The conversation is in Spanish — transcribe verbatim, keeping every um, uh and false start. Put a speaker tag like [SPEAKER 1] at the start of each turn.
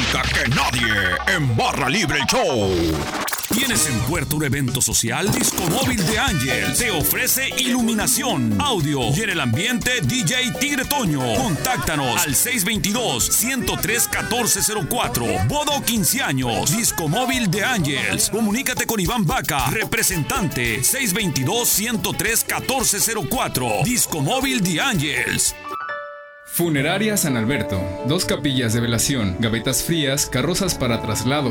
[SPEAKER 1] música que nadie en Barra Libre el Show.
[SPEAKER 2] ¿Tienes en puerto un evento social? Disco Móvil de Ángel te ofrece iluminación, audio y en el ambiente D J Tigre Toño. Contáctanos al seis dos dos, uno cero tres, uno cuatro cero cuatro. Boda o quince años. Disco Móvil de Ángels. Comunícate con Iván Vaca, representante seis dos dos, uno cero tres, uno cuatro cero cuatro. Disco Móvil de Ángels.
[SPEAKER 3] Funeraria San Alberto. Dos capillas de velación, gavetas frías, carrozas para traslado,